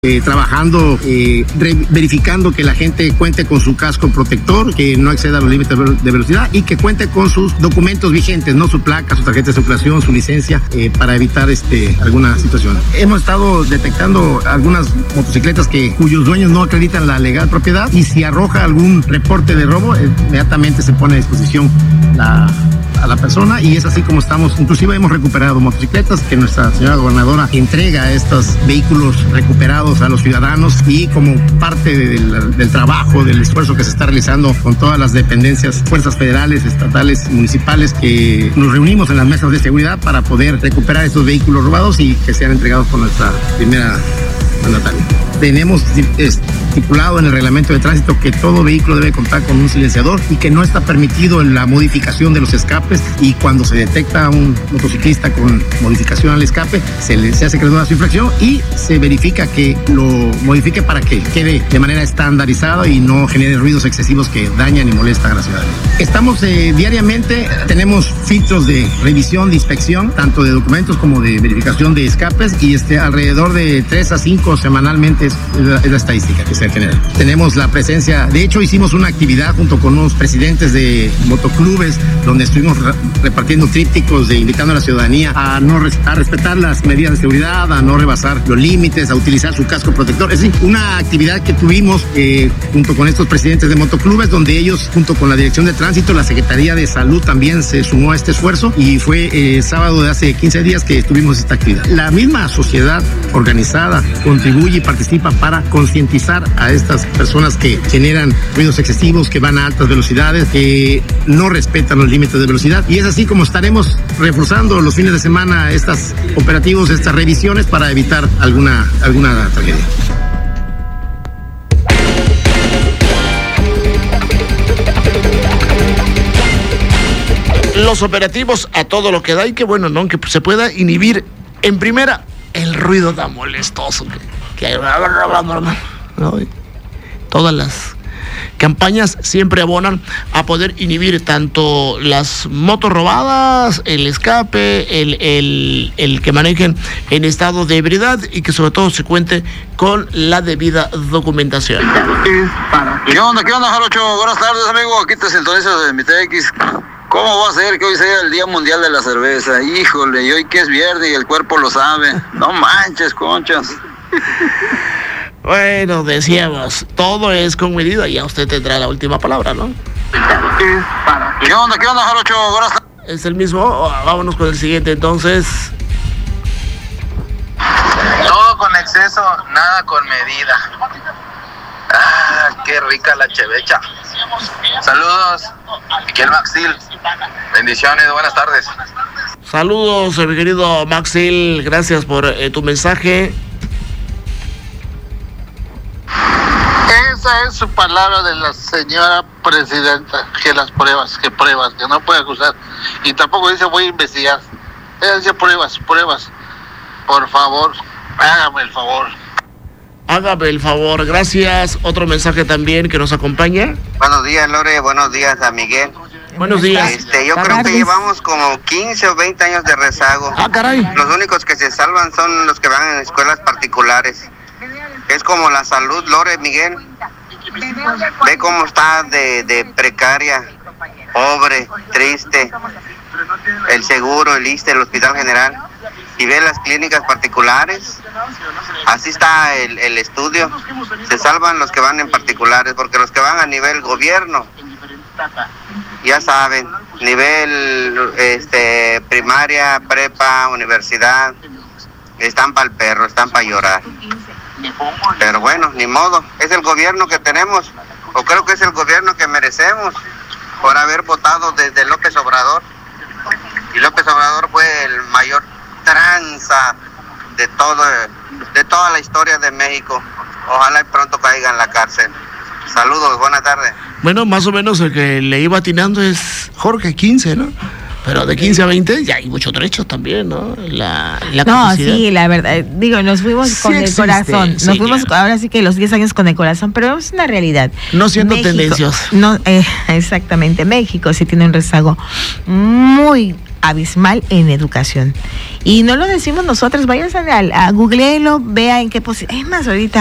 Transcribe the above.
trabajando, verificando que la gente cuente con su casco protector, que no exceda los límites de velocidad y que cuente con sus documentos vigentes, no su placa, su tarjeta de circulación, su licencia, para evitar alguna situación. Hemos estado detectando algunas motocicletas cuyos dueños no acreditan la legal propiedad, y si arroja algún reporte de robo, inmediatamente se pone a disposición a la persona, y es así como estamos. Inclusive hemos recuperado motocicletas que nuestra señora gobernadora entrega a estos vehículos recuperados a los ciudadanos, y como parte del trabajo, del esfuerzo que se está realizando con todas las dependencias, fuerzas federales, estatales, municipales, que nos reunimos en las mesas de seguridad para poder recuperar estos vehículos robados y que sean entregados por nuestra primera mandataria. Tenemos estipulado en el reglamento de tránsito que todo vehículo debe contar con un silenciador y que no está permitido la modificación de los escapes, y cuando se detecta un motociclista con modificación al escape, se hace creadora su infracción y se verifica que lo modifique para que quede de manera estandarizada y no genere ruidos excesivos que dañan y molestan a la ciudadanía. Estamos diariamente, tenemos filtros de revisión, de inspección, tanto de documentos como de verificación de escapes, y alrededor de 3 a 5 semanalmente es la estadística que se genera. Tenemos la presencia, de hecho hicimos una actividad junto con unos presidentes de motoclubes donde estuvimos repartiendo trípticos invitando a la ciudadanía a respetar las medidas de seguridad, a no rebasar los límites, a utilizar su casco protector. Es decir, una actividad que tuvimos junto con estos presidentes de motoclubes, donde ellos, junto con la Dirección de Tránsito, la Secretaría de Salud también se sumó a este esfuerzo, y fue sábado de hace 15 días que tuvimos esta actividad. La misma sociedad organizada contribuye y participa para concientizar a estas personas que generan ruidos excesivos, que van a altas velocidades, que no respetan los límites de velocidad, y es así como estaremos reforzando los fines de semana estos operativos, estas revisiones, para evitar alguna tragedia. Los operativos a todo lo que da, y que bueno, ¿no? Que se pueda inhibir en primera el ruido tan molestoso que ¿no? Todas las campañas siempre abonan a poder inhibir tanto las motos robadas, el escape, el que manejen en estado de ebriedad, y que sobre todo se cuente con la debida documentación. ¿Qué onda, Jarocho? Buenas tardes, amigo. Aquí te sintonizo de mi TX. ¿Cómo va a ser que hoy sea el Día Mundial de la Cerveza? Híjole, y hoy que es viernes y el cuerpo lo sabe. No manches, conchas. Bueno, decíamos, todo es con medida, y ya usted tendrá la última palabra, ¿no? ¿Qué onda, Jarocho? Buenas tardes. Es el mismo. Vámonos con el siguiente, entonces. Todo con exceso, nada con medida. Qué rica la chevecha. Saludos, Miguel Maxil. Bendiciones, buenas tardes. Saludos, mi querido Maxil. Gracias por tu mensaje. Esa es su palabra de la señora presidenta, que las pruebas, que no puede acusar. Y tampoco dice voy a investigar. Ella dice pruebas. Por favor, hágame el favor. Hágame el favor, gracias. Otro mensaje también que nos acompaña. Buenos días, Lore, buenos días a Miguel. Buenos días. Yo creo que llevamos como 15 o 20 años de rezago. Caray. Los únicos que se salvan son los que van en escuelas particulares. Es como la salud, Lore, Miguel. Ve cómo está de precaria, pobre, triste. El seguro, el ISSSTE, el Hospital General. Y ve las clínicas particulares. Así está el estudio. Se salvan los que van en particulares, porque los que van a nivel gobierno, ya saben, nivel primaria, prepa, universidad, están para el perro, están para llorar. Pero bueno, ni modo, es el gobierno que tenemos, o creo que es el gobierno que merecemos, por haber votado desde López Obrador. Y López Obrador fue el mayor tranza de toda la historia de México. Ojalá y pronto caiga en la cárcel. Saludos, buena tarde. Bueno, más o menos el que le iba atinando es Jorge, 15, ¿no? Pero de 15 a 20 ya hay muchos trechos también, ¿no? La no, capacidad. sí, la verdad, digo, nos fuimos Sí con existe, el corazón, sí, nos fuimos claro. ahora sí que los 10 años con el corazón, pero es una realidad. No siendo México, tendencias. No, exactamente, México sí tiene un rezago muy abismal en educación. Y no lo decimos nosotros, vayan a googlearlo, vea en qué posición. Es más, ahorita